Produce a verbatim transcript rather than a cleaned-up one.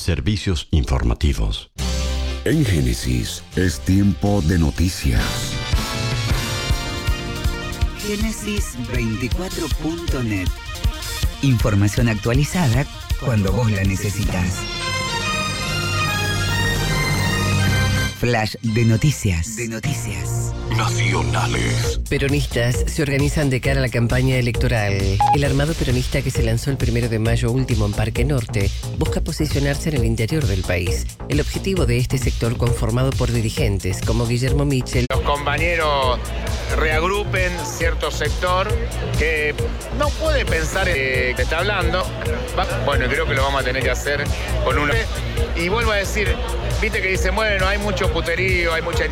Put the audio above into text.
Servicios informativos. En Génesis es tiempo de noticias. Génesis veinticuatro punto net. Información actualizada cuando vos la necesitas. Flash de noticias. De noticias. Nacionales. Peronistas se organizan de cara a la campaña electoral. El armado peronista que se lanzó el primero de mayo último en Parque Norte busca posicionarse en el interior del país. El objetivo de este sector, conformado por dirigentes como Guillermo Michel. Los compañeros reagrupen cierto sector que no puede pensar eh, que está hablando. Bueno, creo que lo vamos a tener que hacer con una... Y vuelvo a decir, viste que dicen, bueno, hay mucho puterío, hay mucha...